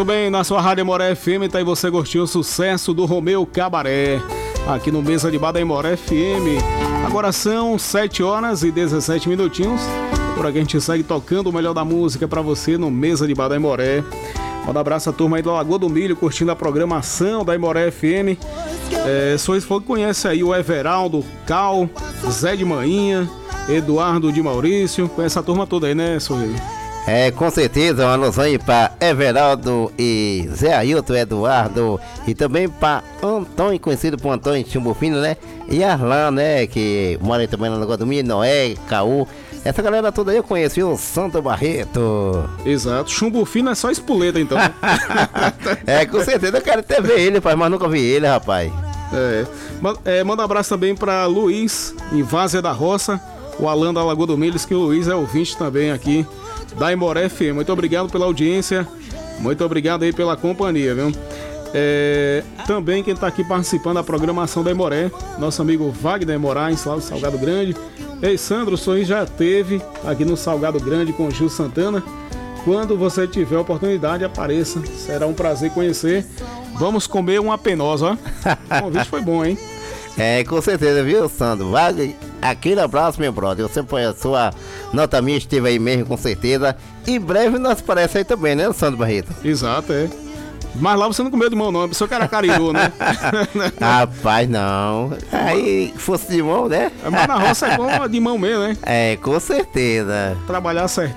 Muito bem, na sua Rádio Aimoré FM, tá aí você curtiu o sucesso do Romeu Cabaré, aqui no Mesa de Bar da Aimoré FM. Agora são 7 horas e 17 minutinhos. Por aqui a gente segue tocando o melhor da música pra você no Mesa de Bar da Aimoré. Manda um abraço à turma aí da Lagoa do Milho, curtindo a programação da Aimoré FM. Só esse que conhece aí o Everaldo, Cal, Zé de Manhinha, Eduardo de Maurício. Conhece a turma toda aí, né, Sorriso? Com certeza, uma alusão aí para Everaldo e Zé Ailton, Eduardo, e também para Antônio, conhecido por Antônio Chumbo Fino, né? E Arlan, né? Que mora aí também na Lagoa do Milho, Noé, Caú. Essa galera toda aí eu conheci, o Santo Barreto. Exato, Chumbo Fino é só espoleta então. Com certeza eu quero até ver ele, pai, mas nunca vi ele, rapaz. Manda um abraço também para Luiz, em Várzea da Roça, o Alan da Lagoa do Milho, que o Luiz é ouvinte também aqui da Aimoré FM. Muito obrigado pela audiência, muito obrigado aí pela companhia, viu? Também quem está aqui participando da programação da Aimoré, nosso amigo Wagner Moraes, lá do Salgado Grande. Ei, Sandro, o Sorriso já esteve aqui no Salgado Grande com o Gil Santana. Quando você tiver a oportunidade, apareça, será um prazer conhecer. Vamos comer uma penosa, ó. O convite foi bom, hein? Com certeza, viu, Sandro? Wagner, aquele abraço, meu brother. Eu sempre a sua nota minha esteve aí mesmo, com certeza. Em breve nós aparece aí também, né, Sandro Barreto? Exato, Mas lá você não comeu de mão, não. A pessoa que era cariru, né? Rapaz, não. Aí, fosse de mão, né? Mas na roça é bom de mão mesmo, né? Com certeza. Trabalhar certinho.